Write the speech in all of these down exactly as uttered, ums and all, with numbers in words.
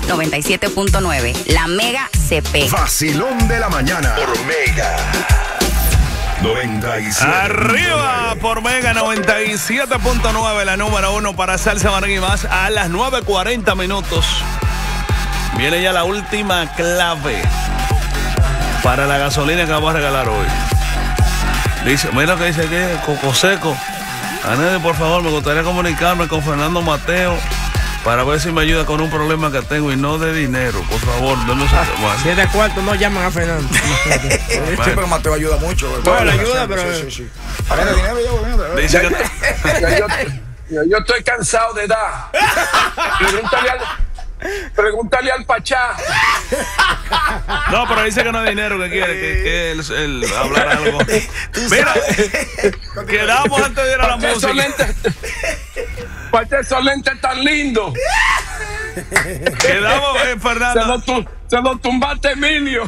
noventa y siete punto nueve. La Mega se pega. Vacilón de la mañana por Mega noventa y siete. Arriba por Mega noventa y siete punto nueve, la número uno para Salsa Marín y más. A las nueve cuarenta minutos viene ya la última clave para la gasolina que vamos a regalar hoy. Dice, mira que dice que Coco Seco. Anede, por favor, me gustaría comunicarme con Fernando Mateo para ver si me ayuda con un problema que tengo y no de dinero. Por favor, denme su... Ah, bueno. Si es de cuarto, no llaman a Fernando. Sí, pero Mateo ayuda mucho. Bueno, le ayuda, pero... Sí, sí, sí. A ver, el dinero yo... Dice que... yo, yo, yo estoy cansado de dar. Pregúntale al... Pregúntale al Pachá. No, pero dice que no es dinero que quiere, que, que él, él hablar algo. Mira, quedamos antes de ir a la Pachá, música. Esos lentes, Pachá, esos lentes tan lindos. Quedamos, eh, Fernando. Se lo, tu, se lo tumbaste, Emilio.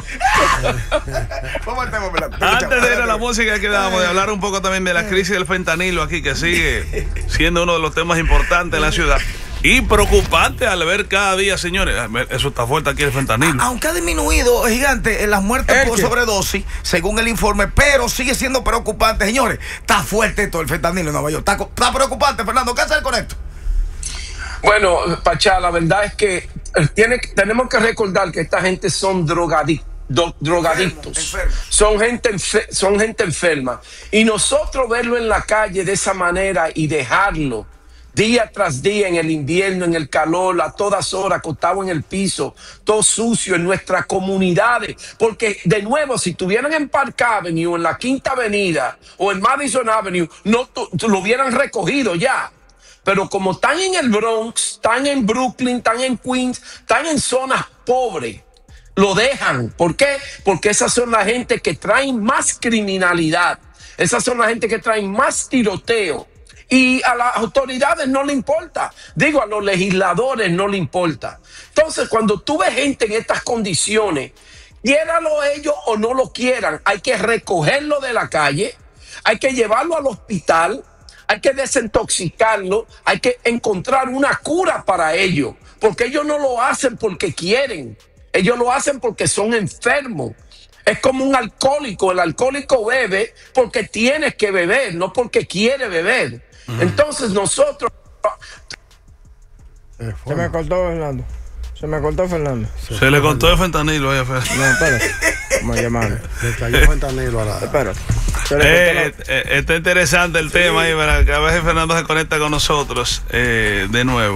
Antes de ir a la música, quedamos de hablar un poco también de la crisis del fentanilo aquí, que sigue siendo uno de los temas importantes en la ciudad. Y preocupante al ver cada día, señores, eso está fuerte aquí el fentanilo. Aunque ha disminuido, gigante, en las muertes por sobredosis, según el informe, pero sigue siendo preocupante, señores. Está fuerte todo el fentanilo en Nueva York. Está, está preocupante, Fernando. ¿Qué hacer con esto? Bueno, Pachá, la verdad es que tiene, tenemos que recordar que esta gente son drogadictos. Do, drogadictos, enferma, enferma. Son, gente enfer son gente enferma. Y nosotros verlo en la calle de esa manera y dejarlo día tras día, en el invierno, en el calor, a todas horas, acostado en el piso, todo sucio en nuestras comunidades. Porque, de nuevo, si estuvieran en Park Avenue, en la Quinta Avenida o en Madison Avenue, no lo hubieran recogido ya. Pero como están en el Bronx, están en Brooklyn, están en Queens, están en zonas pobres, lo dejan. ¿Por qué? Porque esas son la gente que traen más criminalidad. Esas son la gente que traen más tiroteo. Y a las autoridades no le importa. Digo, a los legisladores no le importa. Entonces, cuando tú ves gente en estas condiciones, quiéralo ellos o no lo quieran, hay que recogerlo de la calle, hay que llevarlo al hospital, hay que desintoxicarlo, hay que encontrar una cura para ellos, porque ellos no lo hacen porque quieren, ellos lo hacen porque son enfermos. Es como un alcohólico, el alcohólico bebe porque tiene que beber, no porque quiere beber. Uh-huh. Entonces nosotros... Se me cortó Fernando. Se me cortó Fernando. Se, Se le cortó el fentanilo ahí a Fernando. No, espérate. Vamos a llamarle. Le cayó el fentanilo a la... Espérate. Eh, eh, está interesante el sí. tema ahí, para que a veces Fernando se conecta con nosotros eh, de nuevo.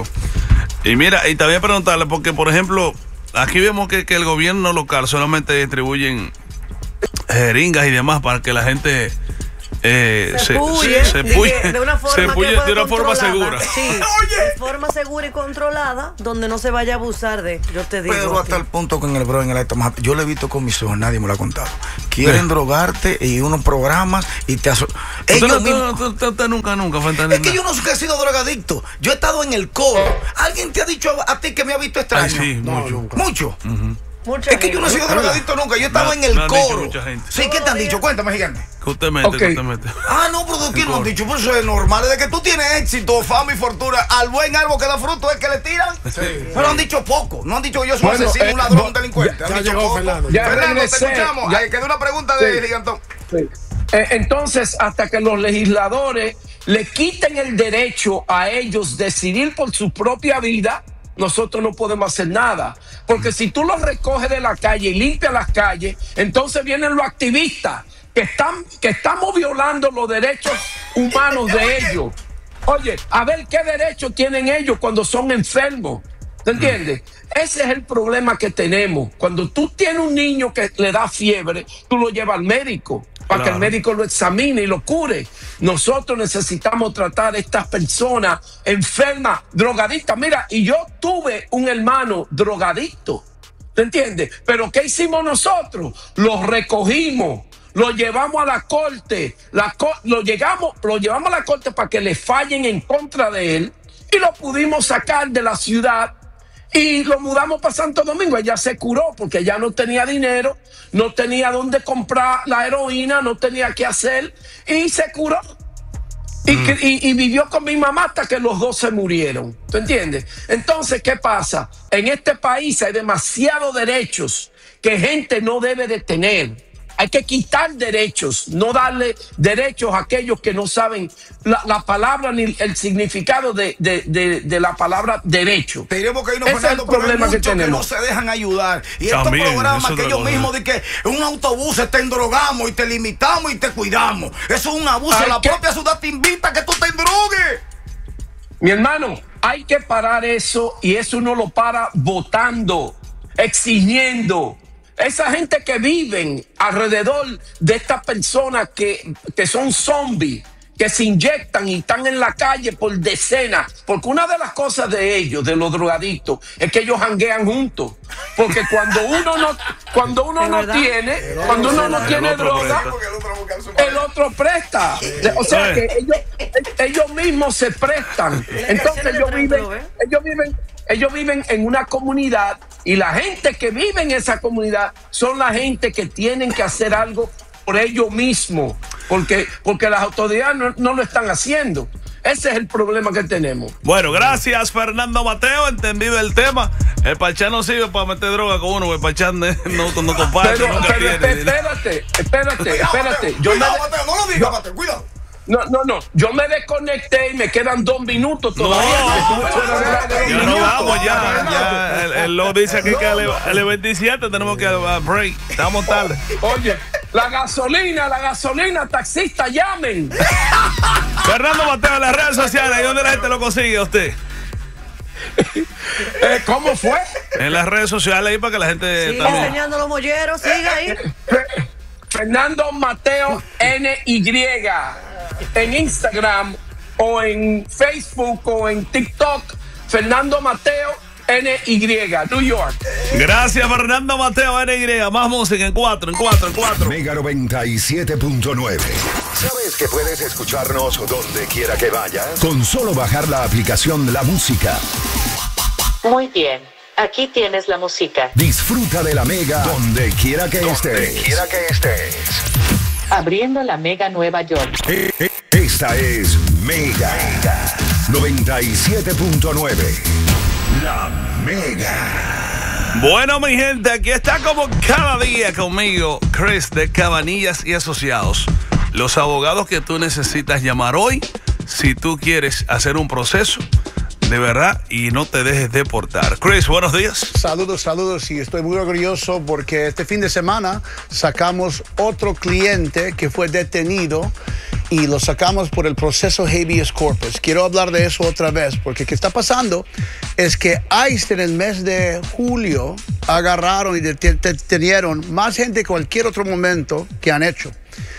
Y mira, y también preguntarle, porque por ejemplo, aquí vemos que, que el gobierno local solamente distribuyen jeringas y demás para que la gente... Eh, se, se puye, se, se puye, de, de una forma, se puye de una forma segura. Sí, de forma segura y controlada, donde no se vaya a abusar de, yo te digo. Pero hasta el punto con el bro en el estómago, yo lo he visto con mis ojos, nadie me lo ha contado. Quieren sí. drogarte y unos programas y te aso... Ellos no, mismos... no, no, no, nunca, nunca, Fentanilo. Es que yo no he sido drogadicto. Yo he estado en el coro. ¿Alguien te ha dicho a, a ti que me ha visto extraño? Ay, sí, no, mucho. Nunca. ¿Mucho? Uh-huh. Mucha es que yo no he sido drogadicto nunca. Yo estaba en el coro. Sí, ¿qué te han dicho? Cuéntame, gigante. Que usted mete, okay. que usted mete. Ah, no, pero ¿quién lo han dicho? Pues eso es normal. Desde que tú tienes éxito, fama y fortuna, al buen árbol que da fruto es que le tiran. Sí. Pero han dicho poco. No han dicho que yo soy un bueno, asesino, eh, un ladrón, un delincuente. Han ya dicho llegó poco. Fernando. Ya Fernando, te escuchamos. Ya quedó una pregunta de sí. Gigantón. Sí. Eh, entonces, hasta que los legisladores le quiten el derecho a ellos decidir por su propia vida, nosotros no podemos hacer nada. Porque si tú los recoges de la calle y limpias las calles, entonces vienen los activistas que están, que estamos violando los derechos humanos de ellos. Oye, a ver qué derechos tienen ellos cuando son enfermos. ¿Te entiendes? Ese es el problema que tenemos. Cuando tú tienes un niño que le da fiebre, tú lo llevas al médico para claro. que el médico lo examine y lo cure. Nosotros necesitamos tratar a estas personas enfermas, drogadictas. Mira, y yo tuve un hermano drogadicto, ¿te entiendes? Pero ¿qué hicimos nosotros? Lo recogimos, lo llevamos a la corte, la co lo, llegamos, lo llevamos a la corte para que le fallen en contra de él y lo pudimos sacar de la ciudad. Y lo mudamos para Santo Domingo. Ella se curó porque ya no tenía dinero, no tenía dónde comprar la heroína, no tenía qué hacer y se curó. Y, mm. que, y, y vivió con mi mamá hasta que los dos se murieron. ¿Tú entiendes? Entonces, ¿qué pasa? En este país hay demasiados derechos que gente no debe de tener. Hay que quitar derechos, no darle derechos a aquellos que no saben la, la palabra ni el significado de, de, de, de la palabra derecho. Tenemos que irnos, Ese Fernando, es el problema que tenemos. Que no se dejan ayudar. Y También, estos programas que ellos cosa. mismos de que en un autobús te endrogamos y te limitamos y te cuidamos. Eso es un abuso. Hay la que... propia ciudad te invita a que tú te endrogues. Mi hermano, hay que parar eso y eso uno lo para votando, exigiendo. Esa gente que viven alrededor de estas personas que, que son zombies, que se inyectan y están en la calle por decenas. Porque una de las cosas de ellos, de los drogadictos, es que ellos janguean juntos. Porque cuando uno no, cuando uno no tiene, cuando uno no tiene droga, el otro presta. O sea que ellos, ellos mismos se prestan. Entonces ellos viven, ellos viven, ellos viven en una comunidad y la gente que vive en esa comunidad son la gente que tienen que hacer algo por ellos mismos, porque, porque las autoridades no, no lo están haciendo. Ese es el problema que tenemos. Bueno, gracias, Fernando Mateo. Entendido el tema. El Pachá no sirve para meter droga con uno. El Pachá no, no, no comparte. Pero, nunca pero tiene, espérate, espérate, espérate. Yo cuidado, me, Mateo, no lo digas, Mateo, cuidado. No, no, no. Yo me desconecté y me quedan dos minutos todavía. No, ya no vamos, ya. ya él, él lo dice aquí que el veintisiete tenemos que uh, break. Estamos tarde. Oye, la gasolina, la gasolina, taxista, llamen. Fernando Mateo en las redes sociales. ¿Y dónde la gente lo consigue a usted? Eh, ¿Cómo fue? En las redes sociales ahí para que la gente sigue también. enseñando los molleros, siga ahí. Fernando Mateo N Y en Instagram o en Facebook o en TikTok. Fernando Mateo N Y, New York. Gracias, Fernando Mateo N Y. Más música en cuatro, en cuatro, en cuatro. Mega noventa y siete punto nueve. ¿Sabes que puedes escucharnos donde quiera que vayas? Con solo bajar la aplicación La Música. Muy bien. Aquí tienes la música. Disfruta de la Mega donde quiera que estés. Donde quiera que estés. Abriendo la Mega Nueva York. Eh, eh, esta es Mega noventa y siete punto nueve. La Mega. Bueno, mi gente, aquí está como cada día conmigo Chris de Cabanillas y Asociados. Los abogados que tú necesitas llamar hoy si tú quieres hacer un proceso de verdad y no te dejes deportar. Chris, buenos días. Saludos, saludos, y estoy muy orgulloso porque este fin de semana sacamos otro cliente que fue detenido y lo sacamos por el proceso habeas corpus. Quiero hablar de eso otra vez porque ¿qué está pasando? Es que ICE en el mes de julio agarraron y detenieron más gente que cualquier otro momento que han hecho.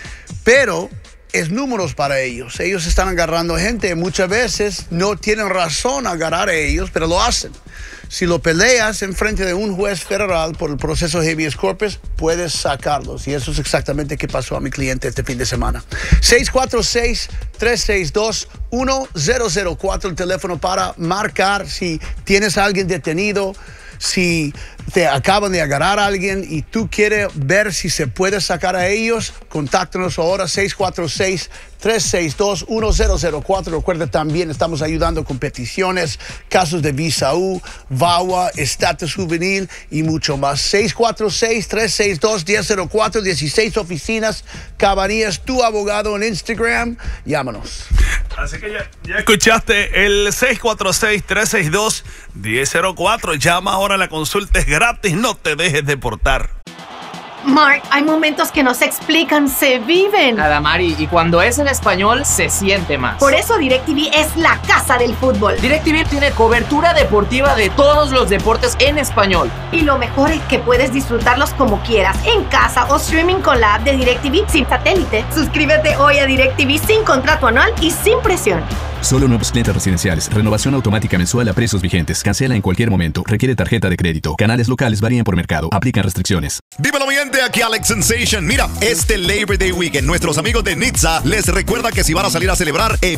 Pero es números para ellos. Ellos están agarrando gente. Muchas veces no tienen razón a agarrar a ellos, pero lo hacen. Si lo peleas en frente de un juez federal por el proceso habeas corpus, puedes sacarlos. Y eso es exactamente qué pasó a mi cliente este fin de semana. seis cuatro seis, tres seis dos, uno cero cero cuatro, el teléfono para marcar si tienes a alguien detenido, si te acaban de agarrar a alguien y tú quieres ver si se puede sacar a ellos, contáctanos ahora, seis cuatro seis, tres seis dos, uno cero cero cuatro. Recuerda también, estamos ayudando con peticiones, casos de visa U, V A W A, estatus juvenil y mucho más. seis cuatro seis, tres seis dos, uno cero cero cuatro, dieciséis oficinas, Cabanillas, tu abogado en Instagram. Llámanos. Así que ya, ya escuchaste el seis cuatro seis, tres seis dos, uno cero cero cuatro. Llama ahora, la consulta es gratis, no te dejes deportar. Mark, hay momentos que no se explican, se viven. Adamari, y cuando es en español, se siente más. Por eso DirecTV es la casa del fútbol. DirecTV tiene cobertura deportiva de todos los deportes en español. Y lo mejor es que puedes disfrutarlos como quieras, en casa o streaming con la app de DirecTV sin satélite. Suscríbete hoy a DirecTV sin contrato anual y sin presión. Solo nuevos clientes residenciales. Renovación automática mensual a precios vigentes. Cancela en cualquier momento. Requiere tarjeta de crédito. Canales locales varían por mercado. Aplican restricciones. Dímelo, mi gente, aquí Alex Sensation. Mira, este Labor Day Weekend, nuestros amigos de Nitza les recuerda que si van a salir a celebrar,